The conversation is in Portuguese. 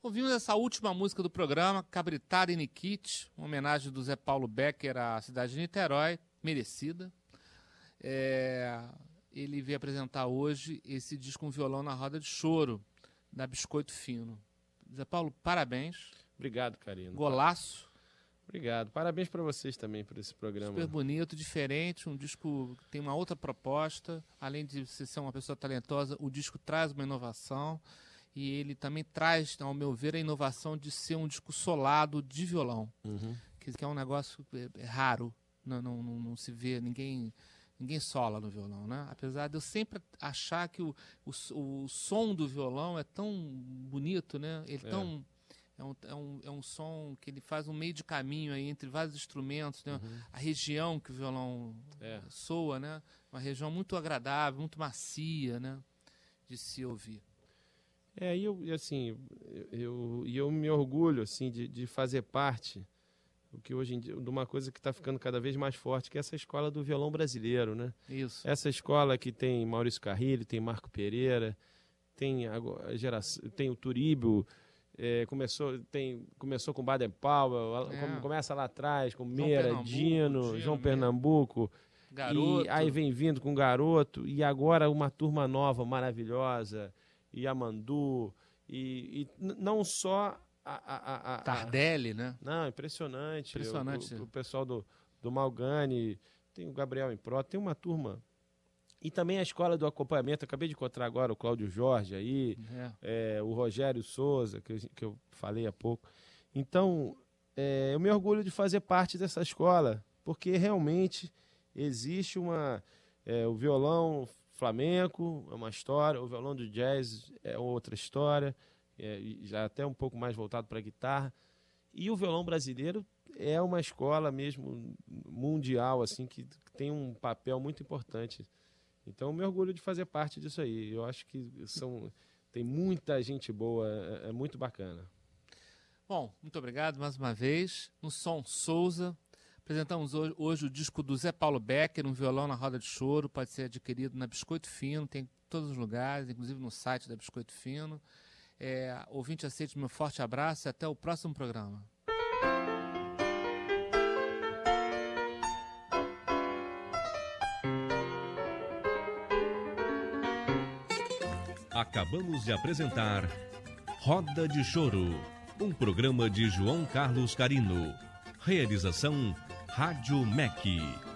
Ouvimos essa última música do programa, Cabritada e Nikit, uma homenagem do Zé Paulo Becker à cidade de Niterói, merecida. Ele veio apresentar hoje esse disco Um Violão na Roda de Choro, da Biscoito Fino. Zé Paulo, parabéns. Obrigado, Carino. Golaço. Obrigado. Parabéns para vocês também por esse programa. Super bonito, diferente, um disco que tem uma outra proposta. Além de você ser uma pessoa talentosa, o disco traz uma inovação. E ele também traz, ao meu ver, a inovação de ser um disco solado de violão. Que é um negócio raro. Não se vê, ninguém sola no violão, né? Apesar de eu sempre achar que o som do violão é tão bonito, né? Ele é um som que ele faz um meio de caminho aí entre vários instrumentos, né? A região que o violão soa, né? Uma região muito agradável, muito macia, né? De se ouvir. Eu me orgulho assim, de fazer parte o que hoje em dia, de uma coisa que está ficando cada vez mais forte, que é essa escola do violão brasileiro, né? Isso. Essa escola que tem Maurício Carrilho, tem Marco Pereira, tem o Turíbio, começou com Baden Powell, começa lá atrás com Meira, Dino, João Pernambuco, Garoto. E aí vem vindo com Garoto, e agora uma turma nova, maravilhosa, Yamandu, e não só Tardelli, né? Não, impressionante. O pessoal do Malgani, tem o Gabriel Impró, tem uma turma. E também a escola do acompanhamento, acabei de encontrar agora o Cláudio Jorge aí, o Rogério Souza, que eu falei há pouco. Então, eu me orgulho de fazer parte dessa escola, porque realmente existe o violão flamenco é uma história, o violão do jazz é outra história, já até um pouco mais voltado para a guitarra, e o violão brasileiro é uma escola mesmo mundial, assim, que tem um papel muito importante. Então, eu me orgulho de fazer parte disso aí. Eu acho que tem muita gente boa, é muito bacana. Bom, muito obrigado mais uma vez. No Som Souza, apresentamos hoje o disco do Zé Paulo Becker, Um Violão na Roda de Choro, pode ser adquirido na Biscoito Fino, tem em todos os lugares, inclusive no site da Biscoito Fino. Ouvinte, aceite meu forte abraço e até o próximo programa. Acabamos de apresentar Roda de Choro, um programa de João Carlos Carino. Realização Rádio MEC.